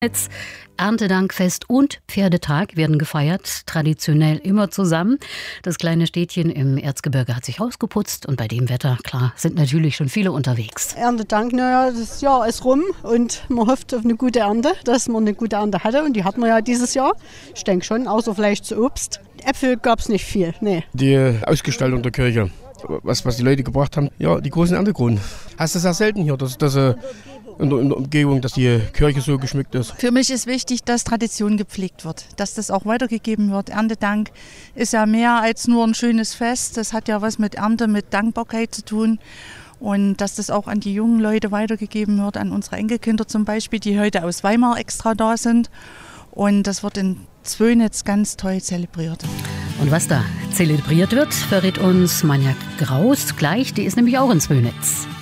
Erntedankfest und Pferdetag werden gefeiert, traditionell immer zusammen. Das kleine Städtchen im Erzgebirge hat sich rausgeputzt und bei dem Wetter, klar, sind natürlich schon viele unterwegs. Erntedank, das Jahr ist rum und man hofft auf eine gute Ernte, dass man eine gute Ernte hatte und die hatten wir ja dieses Jahr. Ich denke schon, außer vielleicht zu Obst. Äpfel gab es nicht viel, nee. Die Ausgestaltung der Kirche, was die Leute gebracht haben, ja, die großen Erntekronen. Hast du sehr selten hier, dass in der Umgebung, dass die Kirche so geschmückt ist. Für mich ist wichtig, dass Tradition gepflegt wird, dass das auch weitergegeben wird. Erntedank ist ja mehr als nur ein schönes Fest. Das hat ja was mit Ernte, mit Dankbarkeit zu tun. Und dass das auch an die jungen Leute weitergegeben wird, an unsere Enkelkinder zum Beispiel, die heute aus Weimar extra da sind. Und das wird in Zwönitz ganz toll zelebriert. Und was da zelebriert wird, verrät uns Manja Graus gleich. Die ist nämlich auch in Zwönitz.